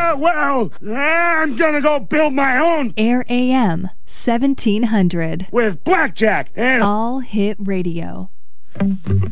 Well, I'm gonna go build my own. Air AM 1700. With blackjack and All Hit Radio.